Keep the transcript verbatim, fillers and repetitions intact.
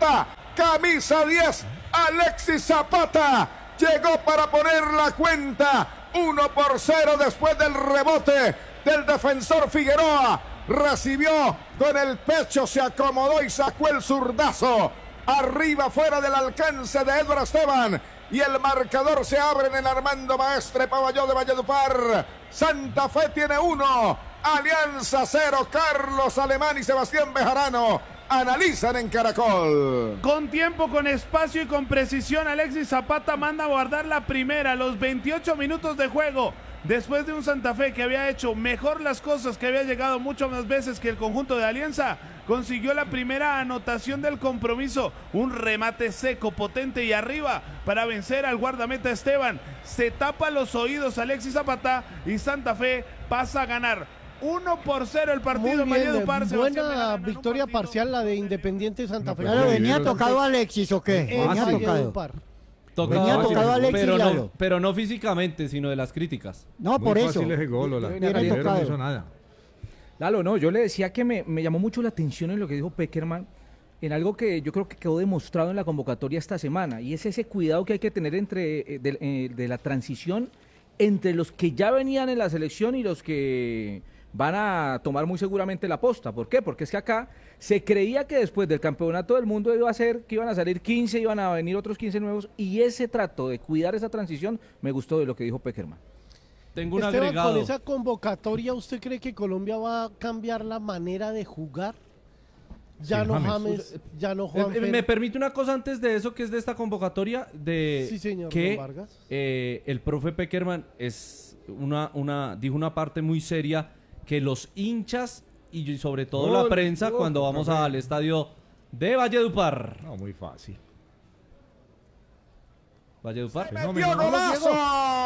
Zapata, camisa diez, Alexis Zapata, llegó para poner la cuenta, uno por cero después del rebote del defensor Figueroa, recibió con el pecho, se acomodó y sacó el zurdazo, arriba fuera del alcance de Edward Esteban, y el marcador se abre en el Armando Maestre Pavalló de Valledupar. Santa Fe tiene uno, Alianza cero. Carlos Alemán y Sebastián Bejarano analizan en Caracol. Con tiempo, con espacio y con precisión, Alexis Zapata manda a guardar la primera a los veintiocho minutos de juego. Después de un Santa Fe que había hecho mejor las cosas, que había llegado mucho más veces que el conjunto de Alianza, consiguió la primera anotación del compromiso. Un remate seco, potente y arriba para vencer al guardameta Esteban. Se tapa los oídos Alexis Zapata y Santa Fe pasa a ganar. uno por cero el partido. Muy bien, Par, buena victoria parcial la de Independiente Santa Fe. Claro, ¿venía tocado Alexis o qué? Eh, Venía tocado. Tocado, Venía tocado Alexis, pero no, pero no físicamente, sino de las críticas. No, Muy por eso. fácil ese gol, la, Venía la tocado. no hizo nada. Lalo, no, yo le decía que me, me llamó mucho la atención en lo que dijo Peckerman, en algo que yo creo que quedó demostrado en la convocatoria esta semana, y es ese cuidado que hay que tener entre eh, de, eh, de la transición entre los que ya venían en la selección y los que van a tomar muy seguramente la posta. ¿Por qué? Porque es que acá se creía que después del campeonato del mundo iba a ser que iban a salir quince, iban a venir otros quince nuevos, y ese trato de cuidar esa transición me gustó de lo que dijo Peckerman. Tengo un Esteban, agregado. con esa convocatoria, ¿usted cree que Colombia va a cambiar la manera de jugar? Ya Sí, no James. James, ya no Eh, Juan eh, Me permite una cosa antes de eso, que es de esta convocatoria, de Sí, señor, que don Vargas. eh, el profe Peckerman es una, una, dijo una parte muy seria, que los hinchas y sobre todo Gol, la prensa, gol, cuando vamos profe. al estadio de Valledupar. No, muy fácil. Valledupar. ¡Metió golazo!